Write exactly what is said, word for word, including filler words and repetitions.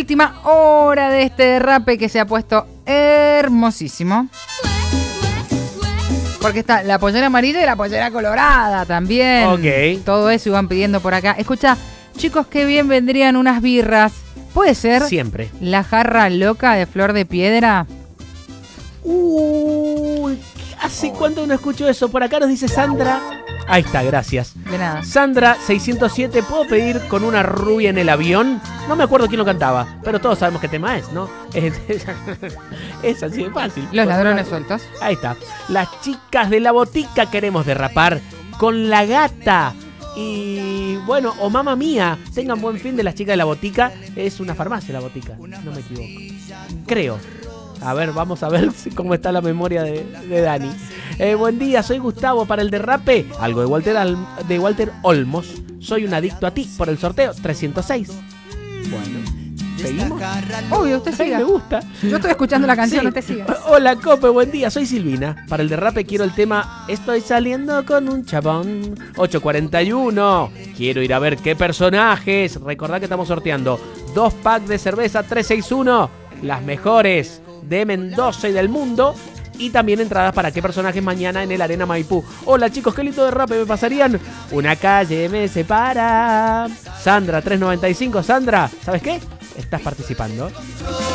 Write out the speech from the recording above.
última hora de este derrape que se ha puesto hermosísimo. Porque está la pollera amarilla y la pollera colorada también. Ok. Todo eso iban pidiendo por acá. Escucha, chicos, qué bien vendrían unas birras. ¿Puede ser? Siempre. La jarra loca de Flor de Piedra. Uy, ¿hace cuánto no escucho eso? Por acá nos dice Sandra. Ahí está, gracias. De nada. Sandra seiscientos siete, ¿puedo pedir con una rubia en el avión? No me acuerdo quién lo cantaba, pero todos sabemos qué tema es, ¿no? Es, es así de fácil. Los ladrones sueltos. Ahí está. Las chicas de la botica queremos derrapar con La Gata. Y bueno, o Mamma Mía. Tengan buen fin de las chicas de la botica. Es una farmacia la botica, no me equivoco. Creo. A ver, vamos a ver cómo está la memoria de, de Dani. Eh, buen día, soy Gustavo para el derrape. Algo de Walter, Al, de Walter Olmos. Soy un adicto a ti por el sorteo trescientos seis. Bueno, ¿seguimos? Obvio, usted Sí, siga. me gusta. Yo estoy escuchando la canción, Sí. usted siga. Hola, Cope, buen día. Soy Silvina. Para el derrape quiero el tema Estoy saliendo con un chabón. ocho cuarenta y uno. Quiero ir a ver qué personajes. Recordad que estamos sorteando dos packs de cerveza trescientos sesenta y uno. Las mejores de Mendoza y del mundo. Y también entradas para qué personajes mañana en el Arena Maipú. Hola chicos, qué lindo derrape me pasarían. Una calle me separa. Sandra tres noventa y cinco. Sandra, ¿sabes qué? Estás participando.